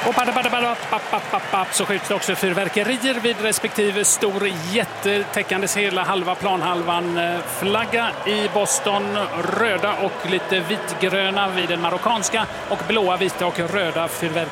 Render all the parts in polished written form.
Och så skjuts det också fyrverkerier vid respektive stor jättetäckandes hela halva planhalvan. Flagga i Boston, röda och lite vitgröna vid den marockanska och blåa, vita och röda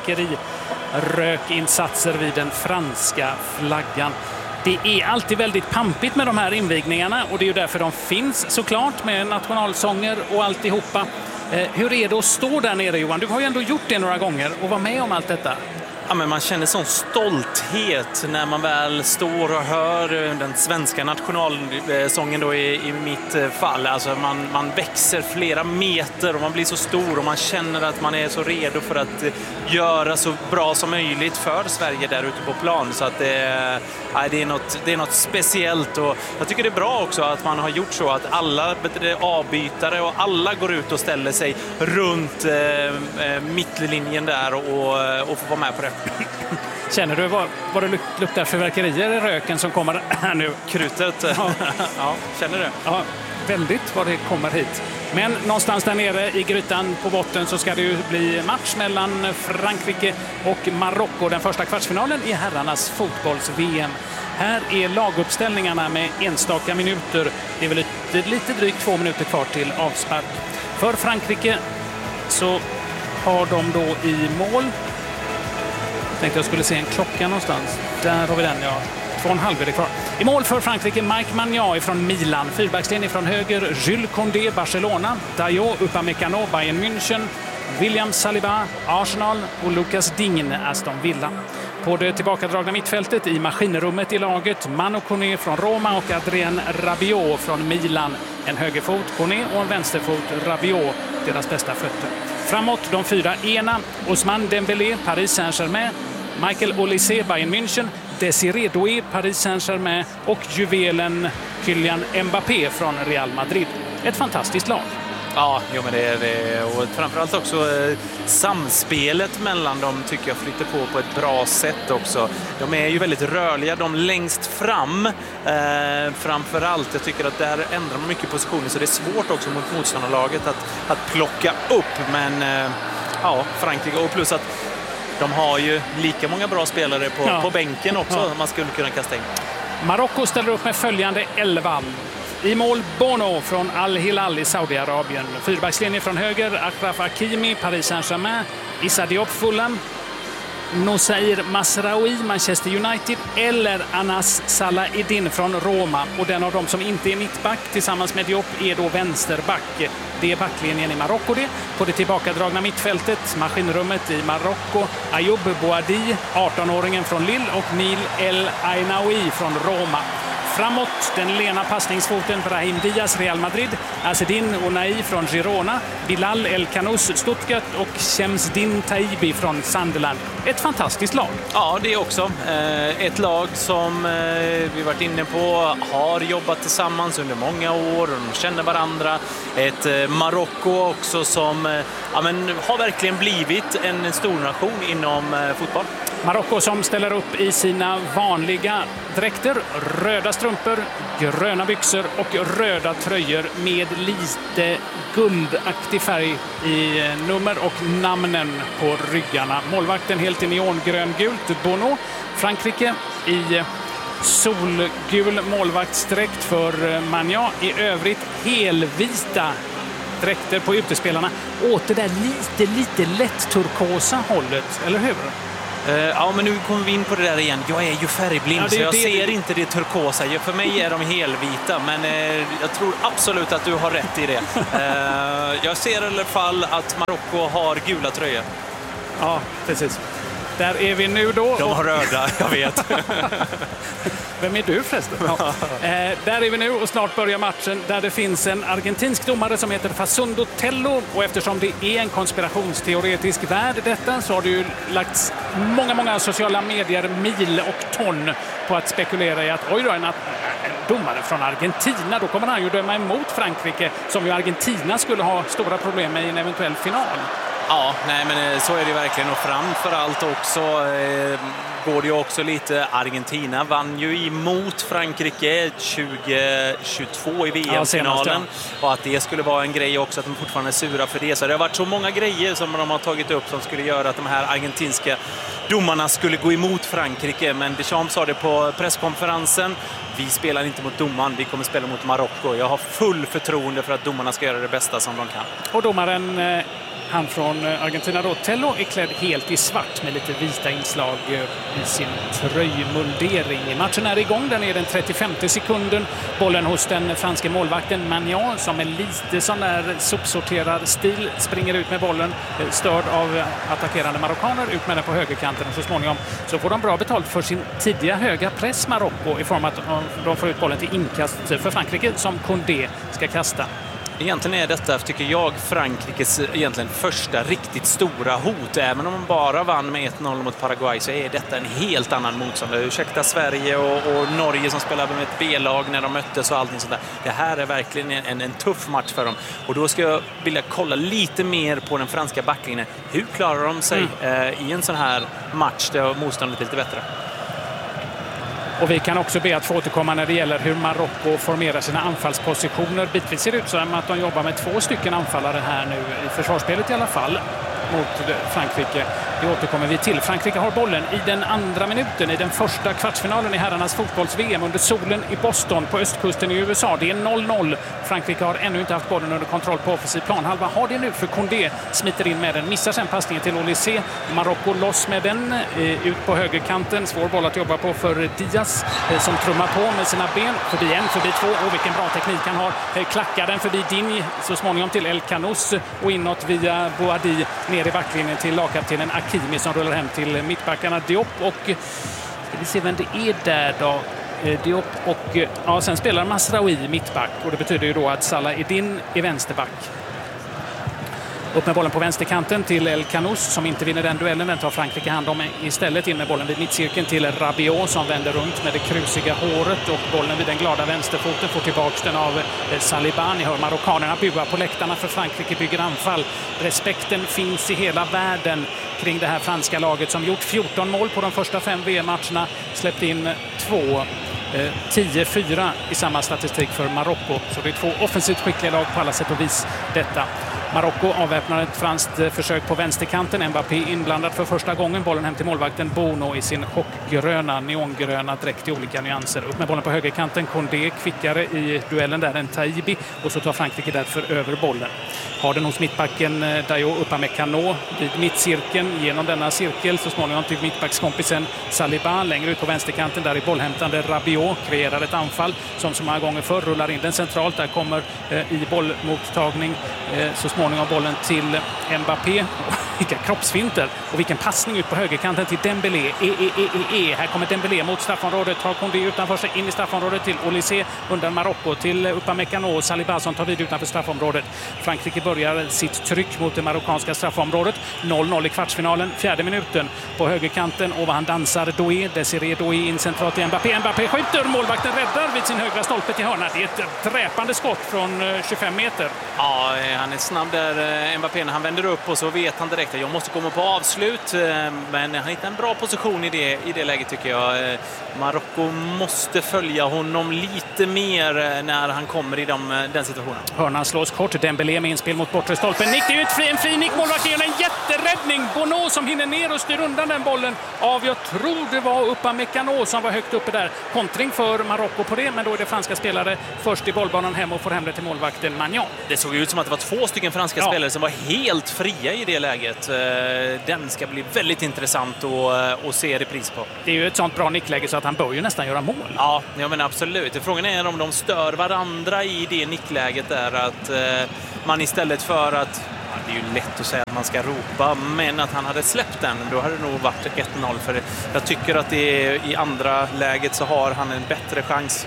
fyrverkerirökinsatser vid den franska flaggan. Det är alltid väldigt pampigt med de här invigningarna och det är ju därför de finns såklart med nationalsånger och alltihopa. Hur är det att stå där nere, Johan? Du har ju ändå gjort det några gånger och var med om allt detta. Ja, men man känner sån stolthet när man väl står och hör den svenska nationalsången då i mitt fall. Alltså man växer flera meter och man blir så stor och man känner att man är så redo för att göra så bra som möjligt för Sverige där ute på plan. Så att det är något speciellt och jag tycker det är bra också att man har gjort så att alla avbytare och alla går ut och ställer sig runt mittlinjen där och får vara med på det. Känner du vad det luktar fyrverkerier i röken som kommer här nu? Krutet. Ja. Ja, känner du? Ja, väldigt vad det kommer hit. Men någonstans där nere i grytan på botten så ska det ju bli match mellan Frankrike och Marocko. Den första kvartsfinalen i herrarnas fotbolls-VM. Här är laguppställningarna med enstaka minuter. Det är väl lite drygt 2 minuter kvar till avspark. För Frankrike så har de då i mål. Tänkte jag skulle se en klocka någonstans. Där har vi den, ja. 2,5 är det kvar. I mål för Frankrike, Mike Maignan från Milan. Fyrbackslinje från höger, Jules Koundé, Barcelona. Dayot, Upamecano, Bayern München. William Saliba, Arsenal. Och Lucas Digne, Aston Villa. På det tillbakadragna mittfältet i maskinrummet i laget, Manu Koné från Roma och Adrien Rabiot från Milan. En högerfot, Koné, och en vänsterfot, Rabiot, deras bästa fötter. Framåt de 4 ena, Ousmane Dembélé, Paris Saint-Germain, Michael Olise, Bayern München, Desiré Doué, Paris Saint-Germain och juvelen Kylian Mbappé från Real Madrid. Ett fantastiskt lag. Ja, jo, men det är det. Och framförallt också samspelet mellan dem tycker jag flyter på ett bra sätt också. De är ju väldigt rörliga, de längst fram framförallt. Jag tycker att där ändrar man mycket positioner så det är svårt också mot motståndarlaget att plocka upp. Men ja, Frankrike och plus att de har ju lika många bra spelare på bänken också man skulle kunna kasta in. Marocko ställer upp med följande 11. I mål Bono från Al-Hilal i Saudiarabien. Fyrbackslinje från höger, Achraf Hakimi, Paris Saint-Germain, Issa Diop, Fulham, Nosair Masraoui, Manchester United eller Anas Salahedin från Roma. Och den av dem som inte är mittback tillsammans med Diop är då vänsterback. Det är backlinjen i Marocko det. På det tillbakadragna mittfältet, maskinrummet i Marocko, Ayoub Boadi, 18-åringen från Lille och Neil El Ainaoui från Roma. Framåt den lena passningsfoten Brahim Diaz, Real Madrid, Azzedine Ounahi från Girona, Bilal El Kanous, Stuttgart och Chemsdin Taibi från Sunderland. Ett fantastiskt lag. Ja, det är också ett lag som vi varit inne på har jobbat tillsammans under många år och de känner varandra. Ett Marocko också som har verkligen blivit en stor nation inom fotboll. Marocko som ställer upp i sina vanliga dräkter, röda strumpor, gröna byxor och röda tröjor med lite guldaktig färg i nummer och namnen på ryggarna. Målvakten helt i neongrön-gult, Bono. Frankrike i solgul målvaktsdräkt för Maignan. I övrigt helvita dräkter på utespelarna. Åt det där lite lätt turkosa hållet, eller hur? Ja, men nu kommer vi in på det där igen. Jag är ju färgblind så jag ser inte det turkosa. För mig är de helvita, men jag tror absolut att du har rätt i det. Jag ser i alla fall att Marocko har gula tröjor. Ja, precis. Där är vi nu då. De har röda, jag vet. Vem är du förresten? Ja. Där är vi nu och snart börjar matchen där det finns en argentinsk domare som heter Facundo Tello. Och eftersom det är en konspirationsteoretisk värld detta så har det ju lagts många sociala medier, mil och ton på att spekulera i att oj då, en domare från Argentina, då kommer han ju döma emot Frankrike som ju Argentina skulle ha stora problem med i en eventuell final. Ja, nej, men så är det verkligen, och framförallt också går det ju också lite. Argentina vann ju emot Frankrike 2022 i VM-finalen. Och att det skulle vara en grej också, att de fortfarande är sura för det. Så det har varit så många grejer som de har tagit upp som skulle göra att de här argentinska domarna skulle gå emot Frankrike. Men Deschamps sa det på presskonferensen: vi spelar inte mot domaren, vi kommer spela mot Marocko. Jag har full förtroende för att domarna ska göra det bästa som de kan. Och domaren, han från Argentina då, Tello, är klädd helt i svart med lite vita inslag i sin tröjmuldering. Matchen är igång, den är den 35:e sekunden. Bollen hos den franske målvakten Magnan, som är lite sån där sopsorterad stil, springer ut med bollen, störd av attackerande marockaner, ut med den på högerkanten. Och så småningom så får de bra betalt för sin tidiga höga press, Marocko, i form av att de får ut bollen till inkast för Frankrike, som Condé ska kasta. Egentligen är detta, tycker jag, Frankrikes egentligen första riktigt stora hot. Även om de bara vann med 1-0 mot Paraguay, så är detta en helt annan motståndare. Ursäkta Sverige och Norge som spelade med ett B-lag när de möttes och allting sånt där. Det här är verkligen en tuff match för dem. Och då ska jag vilja kolla lite mer på den franska backlinjen. Hur klarar de sig i en sån här match där motståndet är lite bättre? Och vi kan också be att få återkomma när det gäller hur Marocko formerar sina anfallspositioner. Bitvis ser det ut som att de jobbar med 2 stycken anfallare här nu i försvarsspelet i alla fall mot Frankrike. Det återkommer vi till. Frankrike har bollen i den andra minuten i den första kvartsfinalen i herrarnas fotbolls-VM under solen i Boston på östkusten i USA. Det är 0-0. Frankrike har ännu inte haft bollen under kontroll på offensiv planhalva. Har det nu för Condé, smiter in med den, missar sen passningen till Olysée. Marocko loss med den, ut på högerkanten. Svår boll att jobba på för Diaz som trummar på med sina ben. Förbi en, förbi 2. Och vilken bra teknik han har. Klackar den förbi Digne, så småningom till El Canous och inåt via Boadi ner i backlinjen till lagkaptenen Hakimi som rullar hem till mittbackarna Diop och ska vi se vem det är där då. Diop och sen spelar Masraoui mittback, och det betyder ju då att Salah Eddin är vänsterback. Upp med bollen på vänsterkanten till El Canous som inte vinner den duellen. Den tar Frankrike hand om istället. In med bollen vid mittcirkeln till Rabiot som vänder runt med det krusiga håret, och bollen vid den glada vänsterfoten får tillbaka den av Saliba. Ni hör marockanerna bua på läktarna för Frankrike bygger anfall. Respekten finns i hela världen kring det här franska laget som gjort 14 mål på de första 5 VM-matcherna. Släppt in 2. 10-4 i samma statistik för Marocko. Så det är 2 offensivt skickliga lag på alla sätt och vis detta. Marocko avväpnar ett franskt försök på vänsterkanten. Mbappé inblandad för första gången. Bollen hem till målvakten Bono i sin chockgröna, neongröna dräkt i olika nyanser. Upp med bollen på högerkanten. Condé kvickare i duellen där än Taibi. Och så tar Frankrike därför över bollen. Har den hos mittbacken Dayo Upamecano vid mittcirkeln. Genom denna cirkel så småningom till mittbackskompisen Saliba. Längre ut på vänsterkanten där i bollhämtande Rabiot kreerar ett anfall som så många gånger förr. Rullar in den centralt. Där kommer i bollmottagning så småningom bollen till Mbappé. Vilka kroppsfinter och vilken passning ut på högerkanten till Dembélé. Här kommer Dembélé mot straffområdet. Tar Condé utanför sig in i straffområdet till Olysée undan Marocko till Upamecano och Saliba som tar vid utanför straffområdet. Frankrike börjar sitt tryck mot det marockanska straffområdet. 0-0 i kvartsfinalen, 4:e minuten på högerkanten, och vad han dansar Desiré Doué in centralt till Mbappé. Mbappé skjuter, målvakten räddar vid sin högra stolpe till hörna. Det är ett dräpande skott från 25 meter. Ja, han är snabb där, Mbappé, när han vänder upp, och så vet han direkt att jag måste komma på avslut, men han hittar en bra position i det läget tycker jag. Marocko måste följa honom lite mer när han kommer i den situationen. Hörnan slås kort, Dembélé med inspel mot bortre stolpen. Nick, det är ju en fri nick, målvakten gör en jätteräddning. Bono som hinner ner och styr undan den bollen av, jag tror det var Upamecano som var högt uppe där. Kontring för Marocko på det, men då är det franska spelare först i bollbanan hem och får hem det till målvakten Magnan. Det såg ut som att det var 2 stycken franska spelare som var helt fria i det läget. Den ska bli väldigt intressant att se repris på. Det är ju ett sånt bra nickläge så att han bör ju nästan göra mål. Ja, men absolut. Frågan är om de stör varandra i det nickläget där, att man istället för att, det är ju lätt att säga att man ska ropa, men att han hade släppt den, då hade det nog varit 1-0, för jag tycker att i andra läget så har han en bättre chans.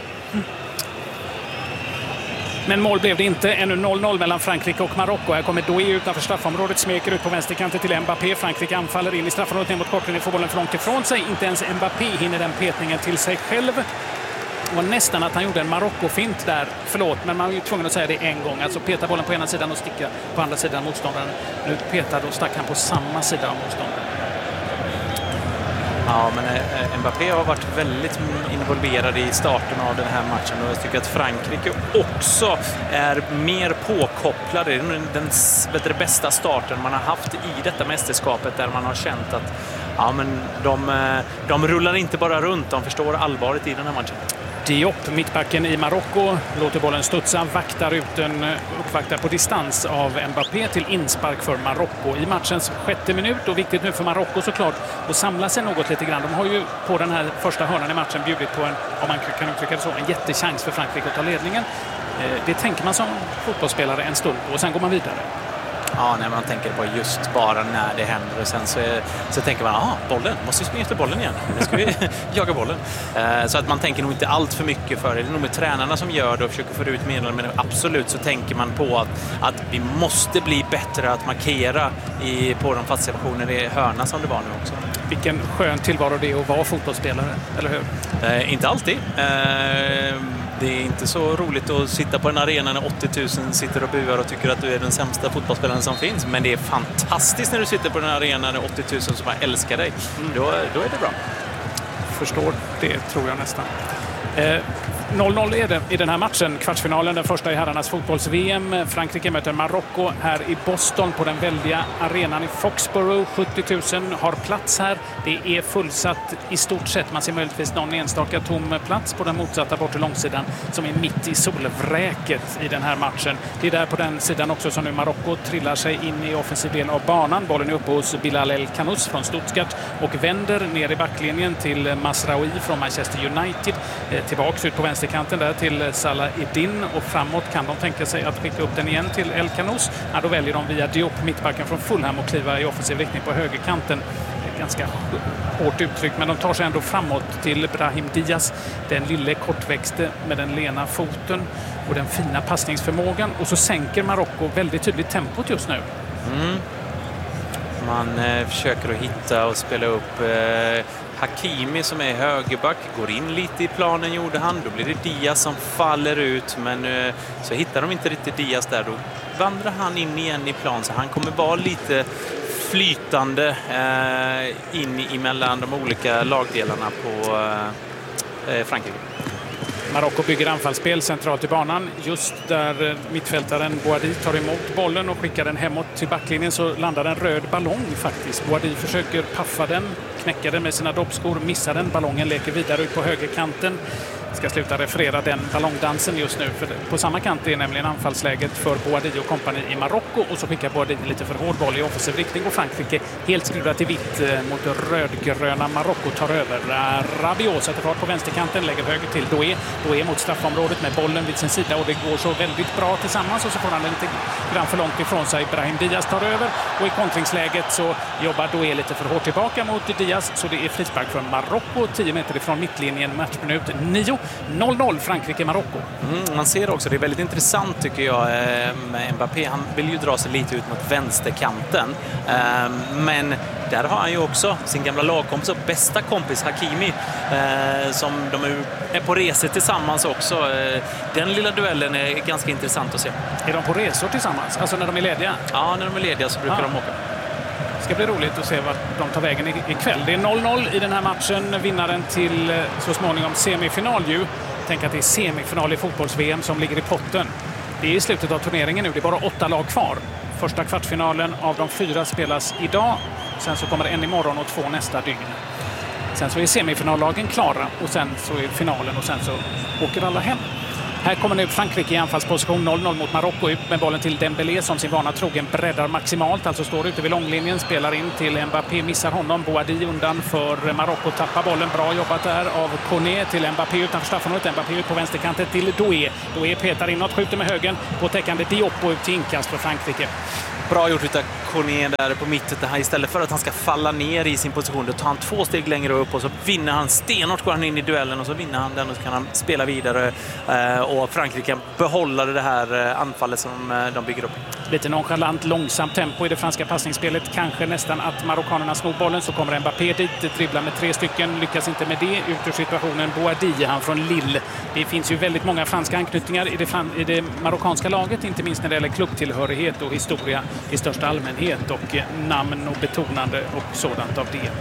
Men mål blev det inte. Ännu 0-0 mellan Frankrike och Marocko. Här kommer Doué utanför straffområdet, smeker ut på vänsterkanten till Mbappé. Frankrike anfaller in i straffområdet ner mot kortlinjen, får bollen för långt ifrån sig. Inte ens Mbappé hinner den petningen till sig själv. Det var nästan att han gjorde en Marocko-fint där. Förlåt, men man var ju tvungen att säga det en gång. Alltså peta bollen på ena sidan och sticka på andra sidan motståndaren. Nu petade och stack han på samma sida av motståndaren. Ja, men Mbappé har varit väldigt involverad i starten av den här matchen och jag tycker att Frankrike också är mer påkopplade. Det är den bästa starten man har haft i detta mästerskapet där man har känt att ja, men de rullar inte bara runt, de förstår allvaret i den här matchen. Diop, mittbacken i Marocko, låter bollen studsa, uppvaktar på distans av Mbappé till inspark för Marocko i matchens 6:e minut. Och viktigt nu för Marocko såklart att samla sig något lite grann. De har ju på den här första hörnan i matchen bjudit på en, om man kan uttrycka det så, en jättechans för Frankrike att ta ledningen. Det tänker man som fotbollsspelare en stund och sen går man vidare. Ja, när man tänker på just bara när det händer och sen så tänker man, bollen, måste vi springa efter bollen igen. Nu ska vi jaga bollen. Så att man tänker nog inte allt för mycket för det. Det är nog med tränarna som gör det och försöker få ut medel, men absolut så tänker man på att vi måste bli bättre att markera på de fasta situationer i hörna som det var nu också. Vilken skön tillvaro det är att vara fotbollsspelare, eller hur? Inte alltid. Det är inte så roligt att sitta på en arena när 80 000 sitter och buar och tycker att du är den sämsta fotbollsspelaren som finns. Men det är fantastiskt när du sitter på den arena när 80 000 som bara älskar dig. Då är det bra. Förstår det, tror jag nästan. 0-0 är det i den här matchen. Kvartsfinalen, den första i herrarnas fotbolls-VM. Frankrike möter Marocko här i Boston på den väldiga arenan i Foxborough. 70 000 har plats här. Det är fullsatt i stort sett. Man ser möjligtvis någon enstaka tom plats på den motsatta bortre långsidan som är mitt i solvräket i den här matchen. Det är där på den sidan också som nu Marocko trillar sig in i offensiv del av banan. Bollen är uppe hos Bilal El Kanous från Stuttgart och vänder ner i backlinjen till Masraoui från Manchester United. Tillbaks ut på vänsterkanten där till Salah Eddin och framåt kan de tänka sig att skicka upp den igen till El Kanous. Ja, då väljer de via Diop, mittbacken från Fulham, och kliva i offensiv riktning på högerkanten. Ganska hårt uttryck, men de tar sig ändå framåt till Brahim Diaz, den lille kortväxte med den lena foten och den fina passningsförmågan, och så sänker Marocko väldigt tydligt tempot just nu. Man försöker att hitta och spela upp Hakimi som är högerback, går in lite i planen gjorde han, då blir det Diaz som faller ut, men så hittar de inte riktigt Diaz där, då vandrar han in igen i plan, så han kommer vara lite flytande in emellan de olika lagdelarna på Frankrike. Marocko bygger anfallsspel centralt i banan. Just där mittfältaren Boadi tar emot bollen och skickar den hemåt till backlinjen så landar en röd ballong faktiskt. Boadi försöker paffa den, knäcka den med sina doppskor, missar den. Ballongen leker vidare ut på högerkanten. Ska sluta referera den ballongdansen just nu. För på samma kant är nämligen anfallsläget för Boadi och kompani i Marocko. Och så skickar Boadi lite för hård boll i offensiv riktning. Och Frankrike helt skruvat i vitt mot rödgröna Marocko tar över. Rabiot sätter fart på vänsterkanten, lägger höger till Doué. Doué mot straffområdet med bollen vid sin sida. Och det går så väldigt bra tillsammans. Och så får han lite grann för långt ifrån sig. Brahim Diaz tar över. Och i kontringsläget så jobbar Doué lite för hårt tillbaka mot Diaz. Så det är frispark från Marocko. 10 meter ifrån mittlinjen, matchminut 9. 0-0 Frankrike-Marocko. Man ser också, det är väldigt intressant tycker jag med Mbappé. Han vill ju dra sig lite ut mot vänsterkanten. Men där har han ju också sin gamla lagkompis och bästa kompis Hakimi som de är på resor tillsammans också. Den lilla duellen är ganska intressant att se. Är de på resor tillsammans? Alltså när de är lediga? Ja, när de är lediga så brukar de åka. Det ska bli roligt att se vart de tar vägen ikväll. Det är 0-0 i den här matchen. Vinnaren till så småningom semifinal ju. Tänk att det är semifinal i fotbolls-VM som ligger i potten. Det är i slutet av turneringen nu. Det är bara 8 lag kvar. Första kvartsfinalen av de 4 spelas idag. Sen så kommer det en imorgon och 2 nästa dygn. Sen så är semifinallagen klara och sen så är finalen och sen så åker alla hem. Här kommer nu Frankrike i anfallsposition 0-0 mot Marocko, ut med bollen till Dembélé som sin vana trogen breddar maximalt, alltså står ute vid långlinjen, spelar in till Mbappé, missar honom, Boadi undan för Marocko, tappar bollen, bra jobbat där av Koné till Mbappé utanför straffområdet, Mbappé ut på vänsterkanten till Doué, Doué petar inåt, skjuter med högen på täckande Diop och ut till inkast för Frankrike. Bra gjort utav Koné där på mitten. Här. Istället för att han ska falla ner i sin position, då tar han 2 steg längre upp och så vinner han stenhårt, går han in i duellen och så vinner han den och så kan han spela vidare och Frankrike kan behålla det här anfallet som de bygger upp. lite nonchalant, långsamt tempo i det franska passningsspelet. Kanske nästan att marockanerna snor bollen, så kommer Mbappé dit, dribblar med 3 stycken, lyckas inte med det. Ut ur situationen Boadi, han från Lille. Det finns ju väldigt många franska anknytningar i det marockanska laget, inte minst när det gäller klubbtillhörighet och historia i största allmänhet och namn och betonande och sådant av det.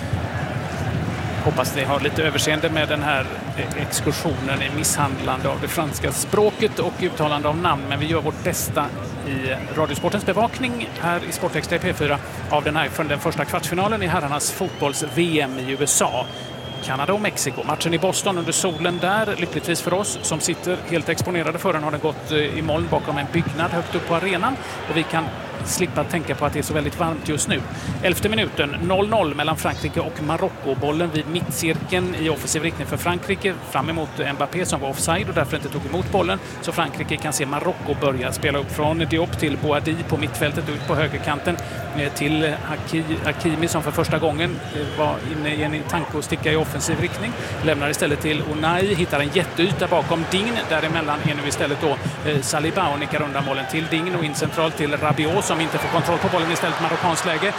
Hoppas ni har lite överseende med den här exkursionen i misshandlande av det franska språket och uttalande av namn, men vi gör vårt bästa i Radiosportens bevakning här i Sportextra i P4 av den första kvartsfinalen i herrarnas fotbolls-VM i USA. Kanada och Mexiko. Matchen i Boston under solen där, lyckligtvis för oss som sitter helt exponerade för den, har den gått i moln bakom en byggnad högt upp på arenan och vi kan slippa tänka på att det är så väldigt varmt just nu. 11:e minuten, 0-0 mellan Frankrike och Marocko. Bollen vid mittcirkeln i offensiv riktning för Frankrike, fram emot Mbappé som var offside och därför inte tog emot bollen. Så Frankrike kan se Marocko börja spela upp från Diop till Boadi på mittfältet, ut på högerkanten till Hakimi som för första gången var inne i en tanke att sticka i offensiv riktning. Lämnar istället till Unai, hittar en jätteyta bakom Digne. Däremellan är nu istället då Saliba och nickar undan bollen till Digne och in centralt till Rabiot som inte får kontroll på bollen, istället marockansk läge.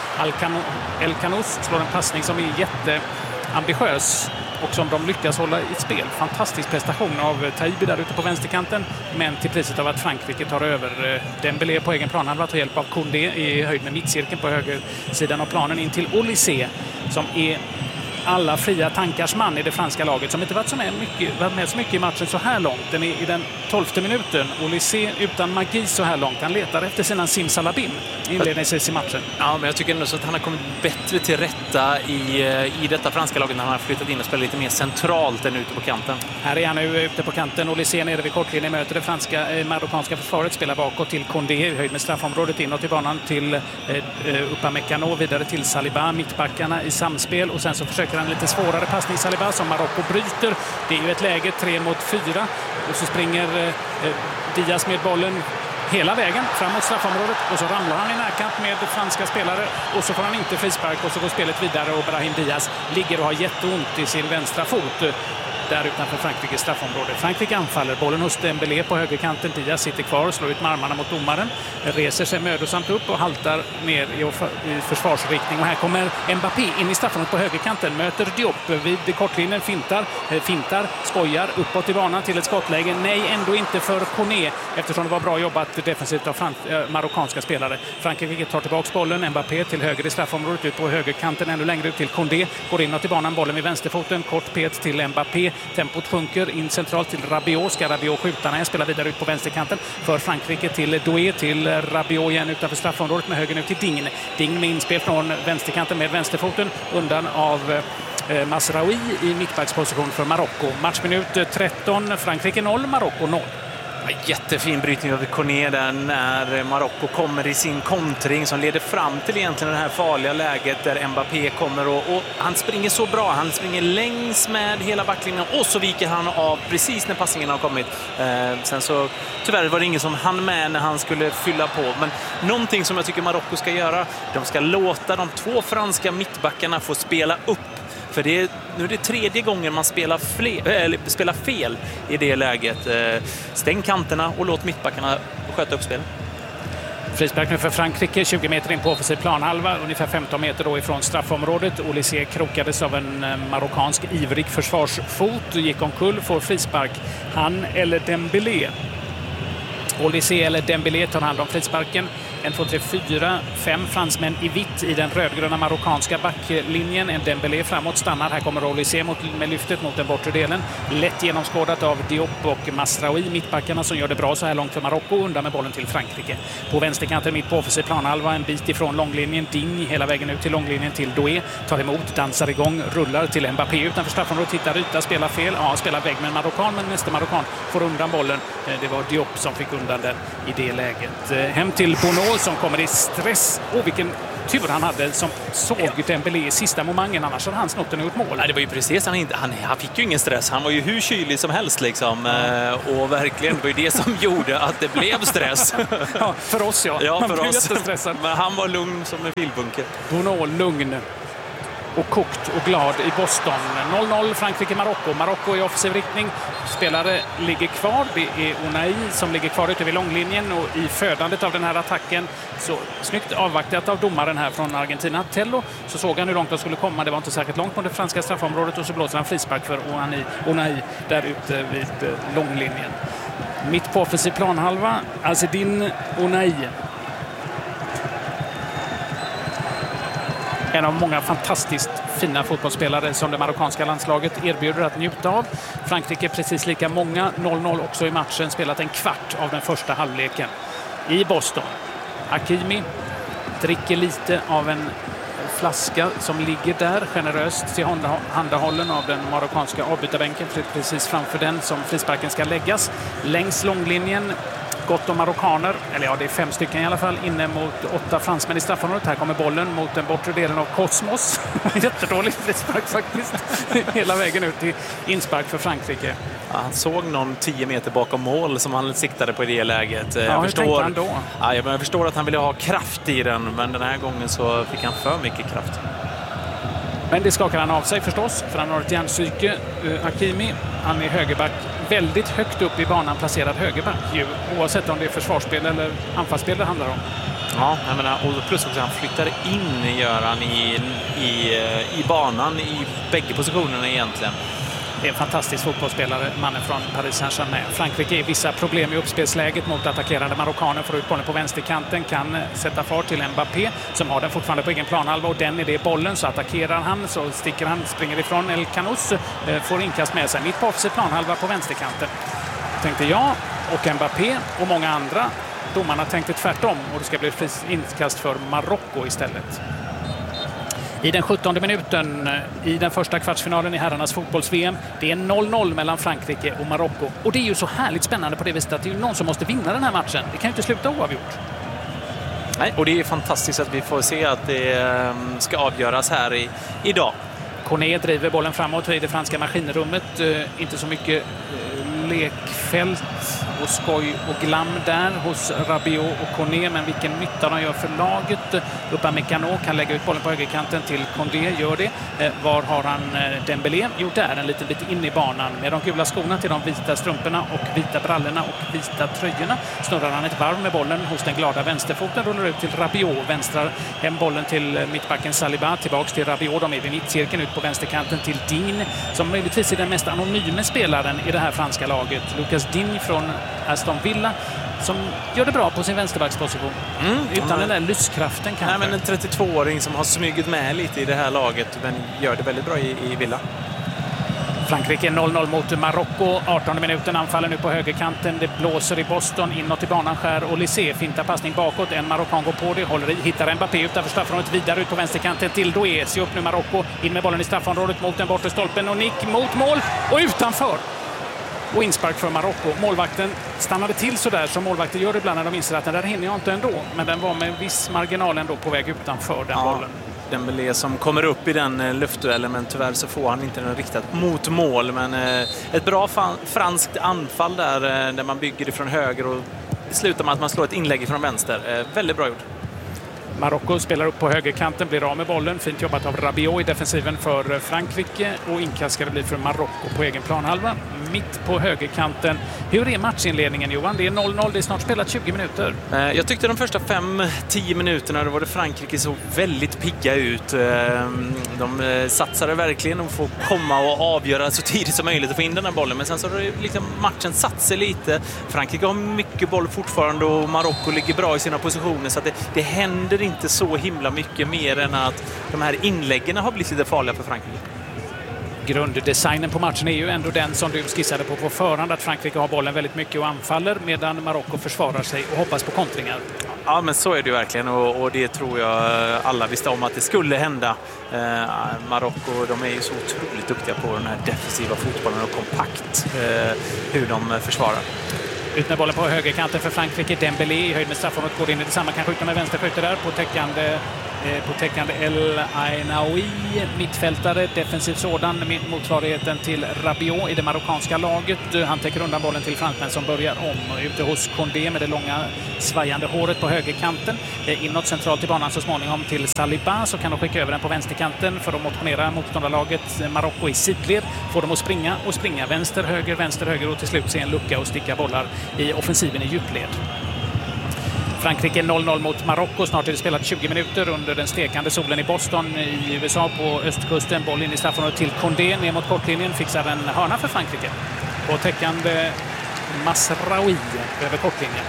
El Kanous slår en passning som är jätteambitiös och som de lyckas hålla i spel. Fantastisk prestation av Taibi där ute på vänsterkanten, men till priset av att Frankrike tar över. Dembélé på egen plan, han var till hjälp av Koundé i höjd med mittcirkeln på högersidan av planen in till Olysée som är alla fria tankars man i det franska laget, som inte varit med så mycket i matchen så här långt. Den är i den 12:e minuten. Olysée utan magi så här långt. Han letar efter sina Simsalabim inledningsvis i matchen. Ja, men jag tycker ändå så att han har kommit bättre till rätta i detta franska laget när han har flyttat in och spelat lite mer centralt än ute på kanten. Här är han nu ute på kanten. Olysée nere vid kortlinjen möter det marockanska försvaret, spelar bakåt till Koundé i höjd med straffområdet, inåt i banan till Upamecano, vidare till Saliba, mittbackarna i samspel och sen så försöker en lite svårare passning Saliba som Marocko bryter. Det är ju ett läge 3-4 och så springer Diaz med bollen hela vägen framåt straffområdet och så ramlar han i närkant med franska spelare och så får han inte frispark och så går spelet vidare och Brahim Diaz ligger och har jätteont i sin vänstra fot där utanför Frankrikes straffområde. Frankrike anfaller, bollen hos Dembélé på högerkanten. Diaz sitter kvar och slår ut med armarna mot domaren. Reser sig mödosamt upp och haltar ner i försvarsriktning. Och här kommer Mbappé in i straffområdet på högerkanten. Möter Diop vid kortlinjen, fintar, skojar uppåt i banan till ett skottläge. Nej, ändå inte för Koné eftersom det var bra jobbat defensivt av marockanska spelare. Frankrike tar tillbaka bollen. Mbappé till höger i straffområdet, ut på högerkanten, ännu längre ut till Koundé. Går inåt i banan, bollen vid vänsterfoten. Kort pet till Mbappé. Tempot sjunker in centralt till Rabiot. Ska Rabiot skjuta när han spelar vidare ut på vänsterkanten för Frankrike till Doué, till Rabiot igen utanför straffområdet med höger nu till Digne. Digne med inspel från vänsterkanten med vänsterfoten undan av Masraoui i mittbacksposition för Marocko. Matchminut 13, Frankrike 0, Marocko 0. Jättefin brytning av Koné där när Marocko kommer i sin kontring som leder fram till egentligen det här farliga läget där Mbappé kommer och han springer så bra. Han springer längs med hela backlinjen och så viker han av precis när passningen har kommit. Sen så tyvärr var det ingen som hann med när han skulle fylla på. Men någonting som jag tycker Marocko ska göra, de ska låta de 2 franska mittbackarna få spela upp. För nu är det 3:e gången man spelar fel i det läget. Stäng kanterna och låt mittbackarna sköta upp spelet. Frispark nu för Frankrike, 20 meter in på offensiv planhalva, ungefär 15 meter då ifrån straffområdet. Olysée krokades av en marockansk ivrig försvarsfot, gick omkull, får frispark. Han eller Dembélé? Olysée eller Dembélé tar hand om frisparken. 1, 2, 3, 4, 5 fransmän i vitt i den rödgröna marockanska backlinjen. En Dembélé framåt stannar. Här kommer Olysée med lyftet mot den bortre delen. Lätt genomskådat av Diop och Masraoui, mittbackarna som gör det bra så här långt för Marocko. Undan med bollen till Frankrike. På vänsterkanten mitt på offensiv planhalva, en bit ifrån långlinjen. Digne hela vägen ut till långlinjen till Doué. Tar emot, dansar igång, rullar till Mbappé utanför straffområdet. Hittar yta, spelar fel. Ja, spelar väg med en marockan, men nästa marockan får undan bollen. Det var Diop som fick undan den i det läget. Hem till Bono som kommer i stress. Vilken tur han hade som såg Dembélé i sista momentet, annars hade han snott den och gjort mål. Nej, det var ju precis, han fick ju ingen stress. Han var ju hur kylig som helst liksom. Och verkligen, det var ju det som gjorde att det blev stress. Ja, för oss ja. Ja, för oss. Men han var lugn som en filbunker. Bono lugn. och kokt och glad i Boston. 0-0 Frankrike-Marocko. Marocko i offensiv riktning. Spelare ligger kvar. Det är Unai som ligger kvar ute vid långlinjen, och i födandet av den här attacken så snyggt avvaktat av domaren här från Argentina, Tello, så såg han hur långt de skulle komma. Det var inte särskilt långt på det franska straffområdet, och så blåser han frispark för Unai där ute vid långlinjen. Mitt på offensiv planhalva, Azzedine Unai. En av många fantastiskt fina fotbollsspelare som det marockanska landslaget erbjuder att njuta av. Frankrike precis lika många, 0-0 också i matchen, spelat en kvart av den första halvleken. I Boston, Hakimi dricker lite av en flaska som ligger där generöst till handahållen av den marockanska avbytarbänken, precis framför den som frisparken ska läggas. Längs långlinjen, gott om marockaner, eller ja, det är 5 stycken i alla fall, inne mot 8 fransmän i straffområdet. Här kommer bollen mot den bortre delen av Kosmos. Jättedåligt frispark faktiskt. Hela vägen ut till inspark för Frankrike. Ja, han såg någon 10 meter bakom mål som han siktade på i det läget. Jag förstår att han ville ha kraft i den, men den här gången så fick han för mycket kraft. Men det skakar han av sig förstås, för han har ett hjärnpsyke. Hakimi, han är högerback, väldigt högt upp i banan placerad högerback, oavsett om det är försvarsspel eller anfallsspel det handlar om. Ja, jag menar, och plus också han flyttar in, gör han i banan i bägge positionerna egentligen. Det är en fantastisk fotbollsspelare, mannen från Paris Saint-Germain. Frankrike har vissa problem i uppspelsläget mot attackerande marockaner. Får ut bollen på vänsterkanten, kan sätta fart till Mbappé som har den fortfarande på egen planhalva, och den är det bollen, så attackerar han, så sticker han, springer ifrån El Canous, får inkast med sig mitt på offensiv planhalva på vänsterkanten. Tänkte jag och Mbappé och många andra. Domarna tänkte tvärtom, och det ska bli inkast för Marocko istället. I den 17:e minuten i den första kvartsfinalen i herrarnas fotbolls-VM. Det är 0-0 mellan Frankrike och Marocko. Och det är ju så härligt spännande på det viset att det är någon som måste vinna den här matchen. Det kan ju inte sluta oavgjort. Nej, och det är fantastiskt att vi får se att det ska avgöras här idag. Kone driver bollen framåt i det franska maskinrummet. Inte så mycket lekfält och skoj och glam där hos Rabiot och Kone, men vilken nytta de gör för laget. Upamecano kan lägga ut bollen på högerkanten till Condé, gör det. Var har han Dembélé? Jo, där en liten bit in i banan med de gula skorna till de vita strumporna och vita brallorna och vita tröjorna. Snurrar han ett varv med bollen hos den glada vänsterfoten, rullar ut till Rabiot, vänstrar hem bollen till mittbacken Saliba, tillbaks till Rabiot, de är vid mittcirkeln, ut på vänsterkanten till Digne, som möjligtvis är den mest anonyma spelaren i det här franska laget. Lucas Digne från Aston Villa, som gör det bra på sin vänsterbacksposition. Utan den där lyskraften kanske. Nej, men en 32-åring som har smugit med lite i det här laget, men gör det väldigt bra i Villa. Frankrike 0-0 mot Marocko. 18 minuten, anfaller nu på högerkanten. Det blåser i Boston, inåt i banan skär och Lissé fintar passning bakåt. En marockan går på det, håller i, hittar Mbappé utanför straffområdet, vidare ut på vänsterkanten till Doué. Se upp nu Marocko, in med bollen i straffområdet mot den bortre stolpen och nick mot mål och utanför. Och inspark för Marocko. Målvakten stannade till så där som målvakter gör ibland när de inser att den där hinner jag inte ändå. Men den var med viss marginal ändå på väg utanför den bollen. Dembélé som kommer upp i den luftduellen, men tyvärr så får han inte den riktat mot mål. Men ett bra franskt anfall där man bygger ifrån höger och slutar med att man slår ett inlägg från vänster. Väldigt bra gjort. Marocko spelar upp på högerkanten, blir av med bollen. Fint jobbat av Rabiot i defensiven för Frankrike, och inkast ska det bli för Marocko på egen planhalva. Mitt på högerkanten. Hur är matchinledningen, Johan? Det är 0-0, det är snart spelat 20 minuter. Jag tyckte de första 5-10 minuterna då var det Frankrike så väldigt pigga ut. De satsade verkligen att få komma och avgöra så tidigt som möjligt och få in den här bollen. Men sen så har liksom matchen satt sig lite. Frankrike har mycket boll fortfarande och Marocko ligger bra i sina positioner, så att det händer inte så himla mycket mer än att de här inläggen har blivit lite farliga för Frankrike. Grunddesignen på matchen är ju ändå den som du skissade på förhand, att Frankrike har bollen väldigt mycket och anfaller medan Marocko försvarar sig och hoppas på kontringar. Ja, men så är det ju verkligen, och det tror jag alla visste om att det skulle hända. Marocko, de är ju så otroligt duktiga på den här defensiva fotbollen och kompakt hur de försvarar. Ut med bollen på högerkanten för Frankrike. Dembélé i höjd med straffområdet går in i detsamma. Kan skjuta med vänsterskjuter där på täckande på täckande El Ainaoui, mittfältare, defensiv sådan, motsvarigheten till Rabiot i det marockanska laget. Han täcker undan bollen till fransmän som börjar om. Ute hos Condé med det långa svajande håret på högerkanten. Inåt centralt i banan så småningom till Saliba, så kan de skicka över den på vänsterkanten för att motionera motståndarlaget Marocko i sidled. Får dem att springa vänster, höger och till slut se en lucka och sticka bollar i offensiven i djupled. Frankrike 0-0 mot Marocko. Snart är det spelat 20 minuter under den stekande solen i Boston i USA på östkusten. Boll in i straffområdet till Condé ner mot kortlinjen. Fixar en hörna för Frankrike. På täckande Masraoui över kortlinjen.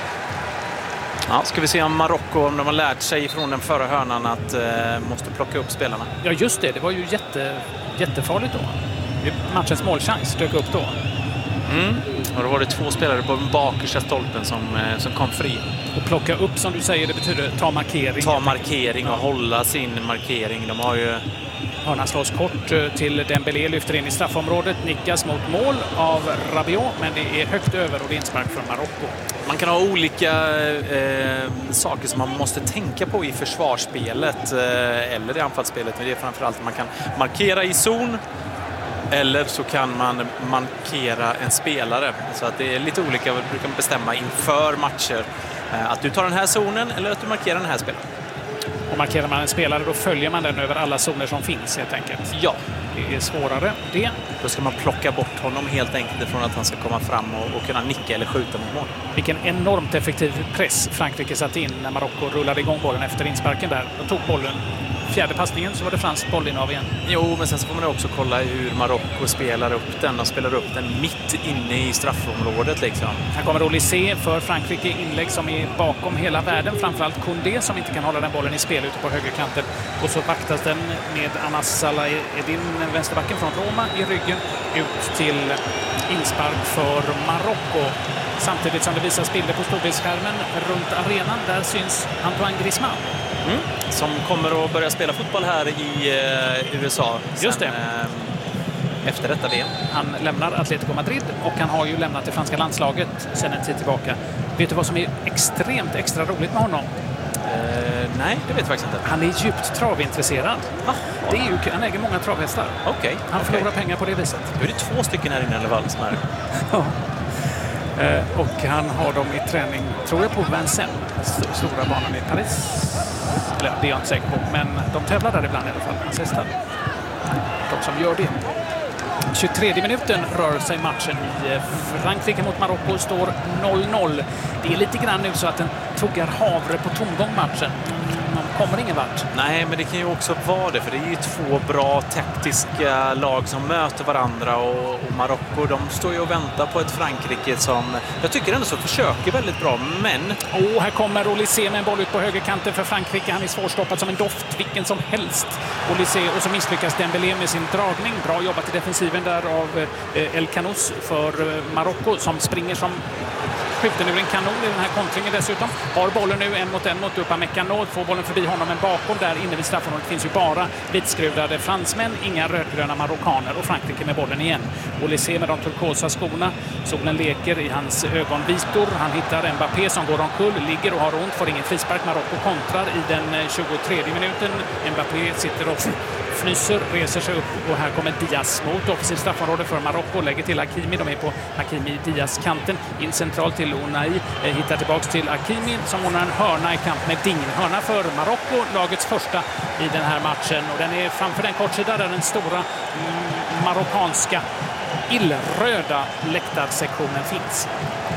Ja, ska vi se om Marocko, om de har lärt sig från den förra hörnan att måste plocka upp spelarna. Ja, just det. Det var ju jättefarligt då. Matchens målchans dök upp då. Och då var det 2 spelare på den bakersta stolpen som kom fri. Och plocka upp, som du säger, det betyder ta markering. Ta markering och hålla sin markering. De har ju... Hörnan slås kort till Dembélé, lyfter in i straffområdet, nickas mot mål av Rabiot, men det är högt över och det är inspark från Marocko. Man kan ha olika saker som man måste tänka på i försvarsspelet eller i anfallsspelet, men det är framförallt att man kan markera i zon. Eller så kan man markera en spelare. Så att det är lite olika vad du kan bestämma inför matcher. Att du tar den här zonen eller att du markerar den här spelaren. Och markerar man en spelare då följer man den över alla zoner som finns helt enkelt. Ja. Det är svårare. Då ska man plocka bort honom helt enkelt från att han ska komma fram och kunna nicka eller skjuta mot mål. Vilken enormt effektiv press Frankrike satte in när Marocko rullade igång bollen efter insparken där. De tog bollen. Fjärde passningen så var det fransk bollinnehav igen. Jo, men sen så får man också kolla hur Marocko spelar upp den. De spelar upp den mitt inne i straffområdet liksom. Här kommer Olysée för Frankrike, inlägg som är bakom hela världen. Framförallt Condé som inte kan hålla den bollen i spel ute på högerkanten. Och så vaktas den med Anas Salahedin, vänsterbacken från Roma, i ryggen ut till inspark för Marocko. Samtidigt som det visas bilder på storbildsskärmen runt arenan. Där syns Antoine Griezmann. Som kommer att börja spela fotboll här i USA. Just det. Efter detta VM. Han lämnar Atletico Madrid och han har ju lämnat det franska landslaget sedan en tid tillbaka. Vet du vad som är extremt extra roligt med honom? Nej, det vet jag faktiskt inte. Han är djupt travintresserad. Det är ju, han äger många travhästar. Okej. Han förlorar pengar på det viset. Nu är det 2 stycken här inne i alla fall som är. Ja. Och han har dem i träning, tror jag, på Vincennes, stora banan i Paris. Eller det är jag inte säker på, men de tävlar där ibland i alla fall. Hans hästar. De som gör det. 23 minuten rör sig matchen i Frankrike mot Marocko, står 0-0. Det är lite grann nu så att den tuggar havre på tomgång matchen. De kommer ingen vart. Nej, men det kan ju också vara det, för det är ju 2 bra taktiska lag som möter varandra och Marocko, de står ju och väntar på ett Frankrike som jag tycker ändå så försöker väldigt bra, men... Här kommer Olysée med en boll ut på högerkanten för Frankrike. Han är svårstoppad som en doft, vilken som helst. Olysée, och så misslyckas Dembélé med sin dragning. Bra jobbat i defensiven där av El Kanous för Marocko, som springer som skjuten ur en kanon i den här kontringen dessutom. Har bollen nu 1 mot Upamecano, får bollen förbi honom, men bakom där inne vid straffområdet finns ju bara vitskruvade fransmän, inga rödgröna marockaner, och Frankrike med bollen igen. Olysée med de turkosa skorna. Solen leker i hans ögonvitor. Han hittar Mbappé som går omkull, ligger och har ont, får ingen frispark. Marocko kontrar i den 23 minuten. Mbappé sitter och fnyser, reser sig upp, och här kommer Diaz mot offensivt straffområde för Marocko, lägger till Hakimi. De är på Hakimi-Diaz-kanten, in centralt till Unai, hittar tillbaks till Hakimi som ordnar en hörna i kamp med Ding. Hörna för Marocko, lagets första i den här matchen, och den är framför den kortsida där den stora marockanska illröda läktarsektionen finns.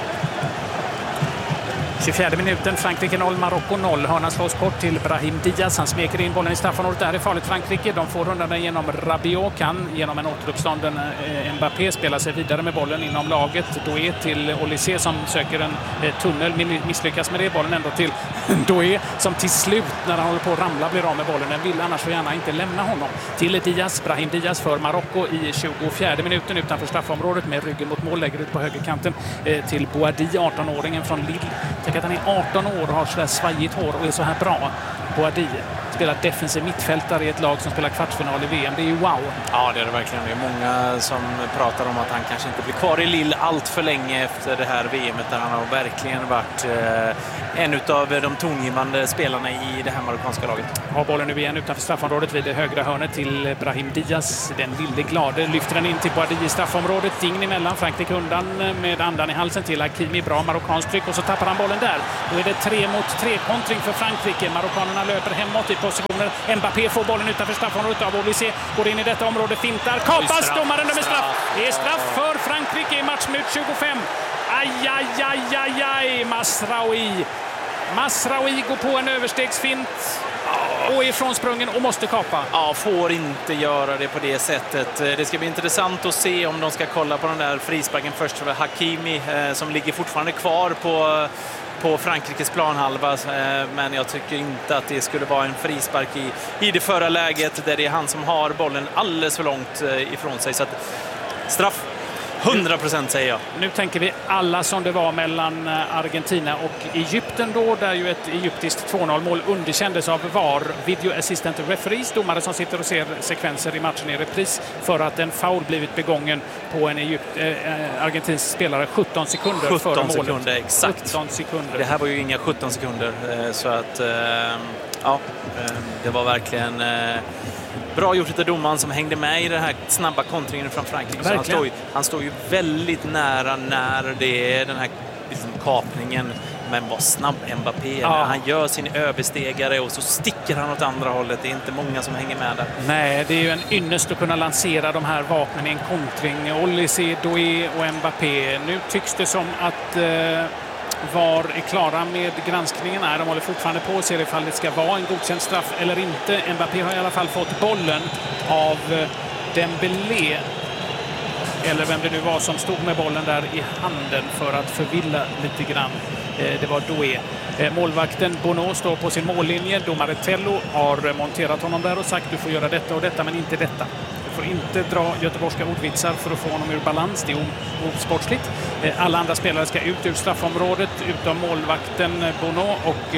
24 minuten, Frankrike 0, Marocko 0. Hörnan slås kort till Brahim Diaz. Han smeker in bollen i straffområdet. Där är farligt Frankrike. De får rundan den genom Rabiot. Kan genom en återuppstånden Mbappé spela sig vidare med bollen inom laget. Doué till Olysée som söker en tunnel. Misslyckas med det. Bollen ändå till Doué som till slut, när han håller på att ramla, blir av med bollen. Den vill annars så gärna inte lämna honom. Till Diaz, Brahim Diaz för Marocko i 24 minuten utanför straffområdet med ryggen mot mål. Lägger ut på högerkanten till Boadi, 18-åringen från Lille. Tänk att han är 18 år och har så där svajigt hår och är så här bra. Boadi spelar defensiv mittfältare i ett lag som spelar kvartsfinal i VM. Det är ju wow. Ja, det är det verkligen. Det är många som pratar om att han kanske inte blir kvar i Lille allt för länge efter det här VMet, där han har verkligen varit en av de tongivande spelarna i det här marockanska laget. Har bollen nu igen utanför straffområdet vid det högra hörnet till Brahim Diaz. Den lille glade lyfter den in till Boadi i straffområdet. Ding emellan, Frankrike undan med andan i halsen till Hakimi. Bra marockansk tryck och så tappar han bollen där. Då är det 3-mot-3-kontring för Frankrike. Marockanerna löper hemåt i positioner. Mbappé får bollen utanför straffområdet av Olysée. Går in i detta område, fintar, kapas, domaren dömer straff. Det är straff för Frankrike i matchminut 25. Aj, Masraoui går på en överstegsfint och är från sprungen och måste kapa. Ja, får inte göra det på det sättet. Det ska bli intressant att se om de ska kolla på den där frisparken först för Hakimi som ligger fortfarande kvar på Frankrikes planhalva, men jag tycker inte att det skulle vara en frispark i det förra läget där det är han som har bollen alldeles för långt ifrån sig. Så att straff 100% säger jag. Nu tänker vi alla som det var mellan Argentina och Egypten då, där ju ett egyptiskt 2-0-mål underkändes av VAR, Video Assistant Referees, domare som sitter och ser sekvenser i matchen i repris för att en foul blivit begången på en argentinsk spelare 17 sekunder före målet. 17 sekunder, exakt. 17 sekunder. Det här var ju inga 17 sekunder, så att ja, det var verkligen bra gjort av domaren som hängde med i den här snabba kontringen från Frankrike. Så han står ju väldigt nära när det är den här liksom kapningen. Men vad snabb Mbappé. Ja. Han gör sin överstegare och så sticker han åt andra hållet. Det är inte många som hänger med där. Nej, det är ju en ynnest att kunna lansera de här vapnen i en kontring. Olysée, Doué och Mbappé. Nu tycks det som att VAR är klara med granskningen. De håller fortfarande på att se ifall det ska vara en godkänd straff eller inte. Mbappé har i alla fall fått bollen av Dembélé, eller vem det nu var som stod med bollen där i handen för att förvilla lite grann. Det var Doué. Målvakten Bono står på sin mållinje. Domare Tello har monterat honom där och sagt du får göra detta och detta men inte detta. Du får inte dra göteborgska ordvitsar för att få honom ur balans. Det är osportsligt. Alla andra spelare ska ut ur straffområdet utom målvakten Bono och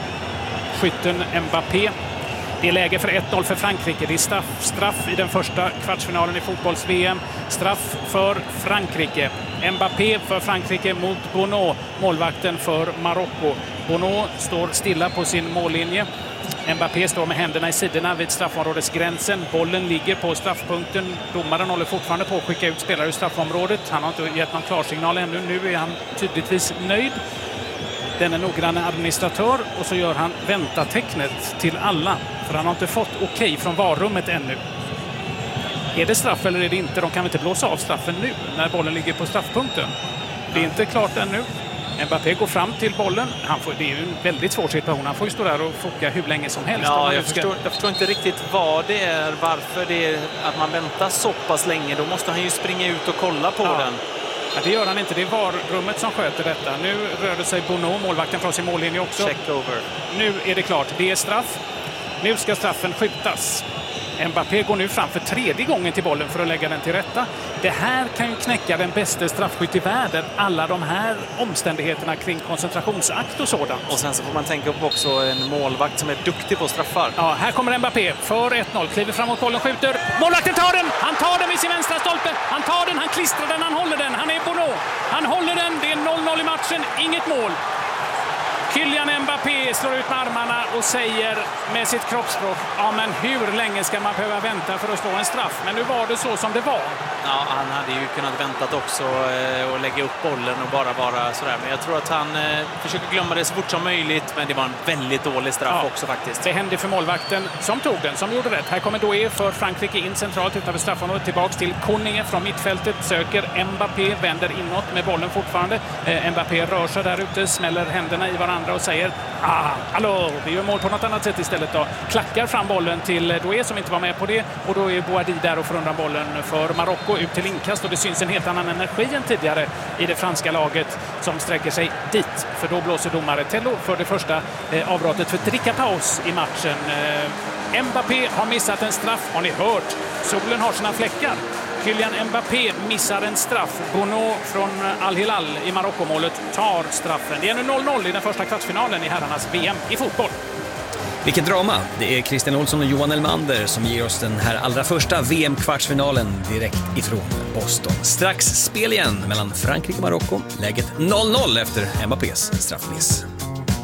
skytten Mbappé. Det är läge för 1-0 för Frankrike. Det är straff i den första kvartsfinalen i fotbolls-VM. Straff för Frankrike. Mbappé för Frankrike mot Bono, målvakten för Marocko. Bono står stilla på sin mållinje. Mbappé står med händerna i sidorna vid straffområdesgränsen. Bollen ligger på straffpunkten. Domaren håller fortfarande på att skicka ut spelare ur straffområdet. Han har inte gett någon klarsignal ännu. Nu är han tydligtvis nöjd. Den är noggrann administratör och så gör han vänta-tecknet till alla. För han har inte fått okej från varummet ännu. Är det straff eller är det inte? De kan inte blåsa av straffen nu när bollen ligger på straffpunkten. Det är inte klart ännu. Mbappé går fram till bollen. Det är ju en väldigt svår situation. Han får ju stå där och foka hur länge som helst. Ja, jag förstår inte riktigt vad det är. Varför det är att man väntar så pass länge. Då måste han ju springa ut och kolla på den. Ja, det gör han inte. Det är varummet som sköter detta. Nu rör det sig Bono, målvakten från sin mållinje också. Check over. Nu är det klart. Det är straff. Nu ska straffen skjutas. Mbappé går nu fram för tredje gången till bollen för att lägga den till rätta. Det här kan ju knäcka den bästa straffskytt i världen. Alla de här omständigheterna kring koncentrationsakt och sådant. Och sen så får man tänka på också en målvakt som är duktig på straffar. Ja, här kommer Mbappé för 1-0. Kliver framåt bollen, skjuter. Målvakten tar den! Han tar den vid sin vänstra stolpe. Han tar den, han klistrar den, han håller den. Han är Bono. Han håller den. Det är 0-0 i matchen. Inget mål. Kylian Mbappé slår ut med armarna och säger med sitt kroppsspråk, ja men hur länge ska man behöva vänta för att slå en straff? Men nu var det så som det var. Ja, han hade ju kunnat väntat också och lägga upp bollen och bara vara sådär. Men jag tror att han försöker glömma det så fort som möjligt. Men det var en väldigt dålig straff också faktiskt. Det hände för målvakten som tog den, som gjorde rätt. Här kommer Doué för Frankrike in centralt utanför straffområdet. Tillbaks till Koné från mittfältet. Söker Mbappé, vänder inåt med bollen fortfarande. Mbappé rör sig där ute, smäller händerna i varandra och säger hallå, vi gör mål på något annat sätt istället då. Klackar fram bollen till Doué som inte var med på det och då är Boadi där och får undan bollen för Marocko ut till inkast och det syns en helt annan energi än tidigare i det franska laget som sträcker sig dit. För då blåser domare Tello för det första avbrottet för drickapaus i matchen. Mbappé har missat en straff, har ni hört? Solen har sina fläckar. Kylian Mbappé missar en straff. Bono från Al-Hilal i Marocko-målet tar straffen. Det är nu 0-0 i den första kvartsfinalen i herrarnas VM i fotboll. Vilket drama! Det är Christian Olsson och Johan Elmander som ger oss den här allra första VM-kvartsfinalen direkt ifrån Boston. Strax spel igen mellan Frankrike och Marocko. Läget 0-0 efter Mbappés straffmiss.